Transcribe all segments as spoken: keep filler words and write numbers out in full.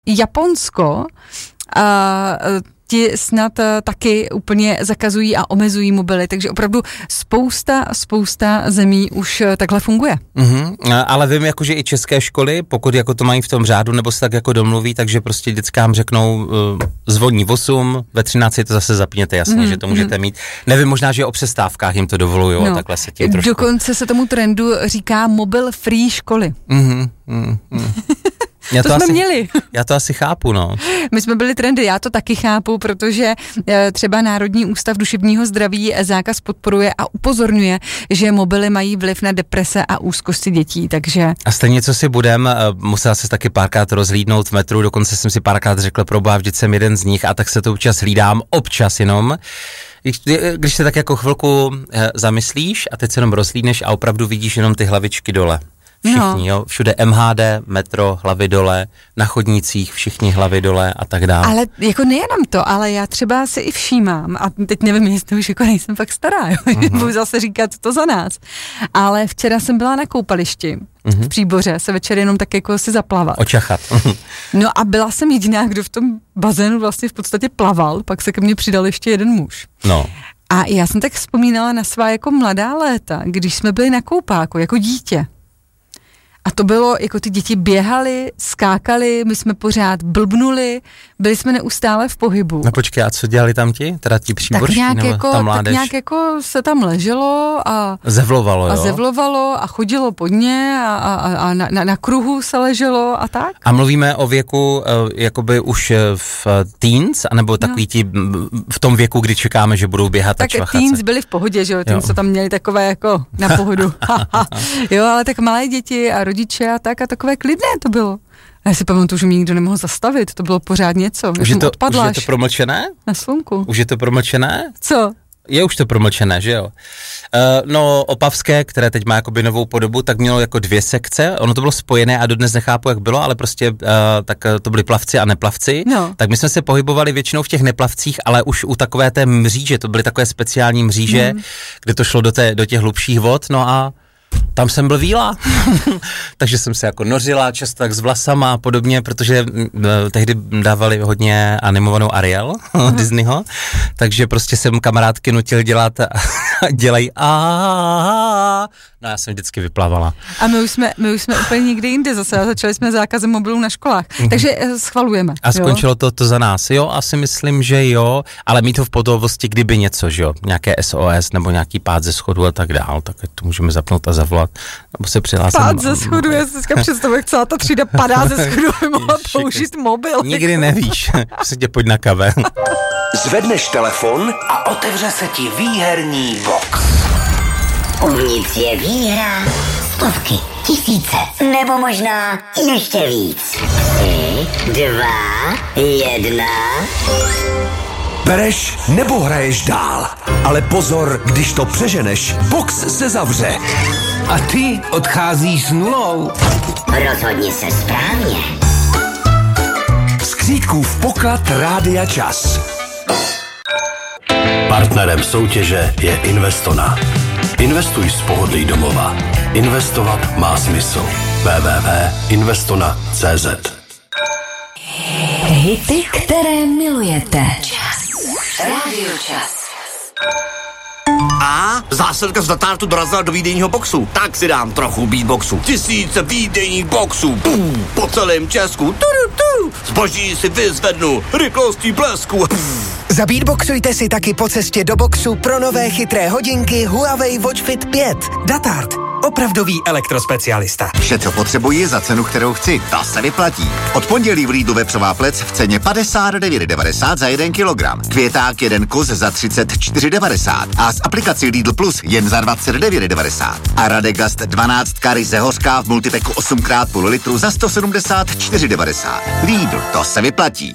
Japonsko a ti snad taky úplně zakazují a omezují mobily, takže opravdu spousta, spousta zemí už takhle funguje. Mm-hmm, ale vím, jako, že i české školy, pokud jako to mají v tom řádu, nebo se tak jako domluví, takže prostě dětskám řeknou, uh, zvoní v osm, ve třináct to zase zapněte, jasně, mm-hmm. že to můžete mít. Nevím, možná, že o přestávkách jim to dovolujou, no. Takhle se tím trošku. Dokonce se tomu trendu říká mobil free školy. Mm-hmm, mm-hmm. Já to, to jsme asi, měli. Já to asi chápu, no. My jsme byli trendy, já to taky chápu, protože třeba Národní ústav duševního zdraví zákaz podporuje a upozorňuje, že mobily mají vliv na deprese a úzkosti dětí, takže... A stejně co si budem, musela se taky párkrát rozhlídnout v metru, dokonce jsem si párkrát řekl, probá, vždyť jsem jeden z nich a tak se to občas hlídám, občas jenom. Když se tak jako chvilku zamyslíš a teď se jenom rozhlídneš a opravdu vidíš jenom ty hlavičky dole. Všichni, no. Jo, všude M H D, metro, hlavy dole, na chodnících všichni hlavy dole a tak dále. Ale jako nejenom to, ale já třeba si i všímám, a teď nevím, jestli už jako nejsem fakt stará, jo, uh-huh. budu zase říkat to za nás, ale včera jsem byla na koupališti uh-huh. v Příboře, se večer jenom tak jako si zaplavat. Očachat. No a byla jsem jediná, kdo v tom bazénu vlastně v podstatě plaval, pak se ke mně přidal ještě jeden muž. No. A já jsem tak vzpomínala na svá jako mladá léta, když jsme byli na koupáku, jako dítě. A to bylo, jako ty děti běhaly, skákaly, my jsme pořád blbnuli, byli jsme neustále v pohybu. No počkej, a co dělali tam ti? Teda ti příborští nebo jako, ta mládež? Tak nějak jako se tam leželo a... Zevlovalo, jo? A zevlovalo a chodilo pod ně a, a, a na, na, na kruhu se leželo a tak. A mluvíme o věku, uh, jakoby už v teens, anebo takový no. ti v tom věku, kdy čekáme, že budou běhat tak a čvachat. Tak teens byli v pohodě, že jo, tím se tam měli takové jako na pohodu. Jo, ale tak malé děti a rodiče a tak a takové klidné to bylo. A já si pamatuju, že mě nikdo nemohl zastavit, to bylo pořád něco. Už je to, už je to promlčené? Na slunku. Už je to promlčené? Co? Je už to promlčené, že jo? Uh, no, Opavské, které teď má jakoby novou podobu, tak mělo jako dvě sekce, ono to bylo spojené a dodnes nechápu, jak bylo, ale prostě uh, tak to byli plavci a neplavci, no. Tak my jsme se pohybovali většinou v těch neplavcích, ale už u takové té mříže, to byly takové speciální mříže, mm. kde to šlo do, té, do těch hlubších vod, no a tam jsem byl víla, takže jsem se jako nořila, často tak s vlasama a podobně, protože uh, tehdy dávali hodně animovanou Ariel Disneyho, takže prostě jsem kamarádky nutil dělat dělají a no já jsem vždycky vyplavala. A my už jsme, my už jsme úplně někde jinde zase a začali jsme zákazem mobilů na školách, mm-hmm. takže schvalujeme. A skončilo to, to za nás, jo, asi myslím, že jo, ale mít to v pohotovosti, kdyby něco, že jo, nějaké S O S nebo nějaký pád ze schodu a tak dál, tak to můžeme zapnout a zavolat, nebo se přihlásit. Pád ze schodu, já si dneska představuji, jak celá ta třída padá ze schodu, aby mohla použít mobil. Nikdy nevíš, se tě pojď na kave. Zvedneš telefon a otevře se ti výherní box. Uvnitř je výhra, stovky, tisíce, nebo možná ještě víc. Tři, dva, jedna... Bereš nebo hraješ dál? Ale pozor, když to přeženeš, box se zavře. A ty odcházíš s nulou. Rozhodni se správně. Skřítkův poklad Rádia Čas. Partnerem soutěže je Investona. Investuj z pohodlí domova. Investovat má smysl. w w w tečka investona tečka cé zet. Hity, které milujete. Čas. Rádio Čas. A zásilka z Datartu dorazila do výdejního boxu. Tak si dám trochu beatboxu. Tisíce výdejních boxů. Pum, po celém Česku. Turu, tu. Zboží si vyzvednu. Rychlostí blesku. Zabeatboxujte si taky po cestě do boxu pro nové chytré hodinky Huawei Watch Fit pět. Datart. Opravdový elektrospecialista. Vše, co potřebuji za cenu, kterou chci, ta se vyplatí. Od pondělí v Lidlu vepřová plec v ceně padesát devět devadesát za jeden kilogram. Květák jeden kus za třicet čtyři devadesát a s aplikací Lidl Plus jen za dvacet devět devadesát. A Radegast dvanáct ryze hořká v multipeku osm krát půl litru za sto sedmdesát čtyři devadesát. Lidl, to se vyplatí.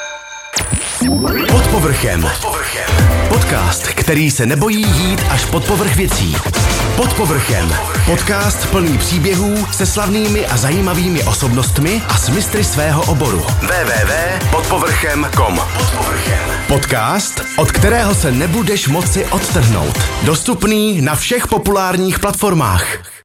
Pod povrchem. Pod povrchem. Podcast, který se nebojí jít až pod povrch věcí. Pod povrchem. Podcast plný příběhů se slavnými a zajímavými osobnostmi a s mistry svého oboru. w w w tečka pod povrchem tečka com. Podcast, od kterého se nebudeš moci odtrhnout. Dostupný na všech populárních platformách.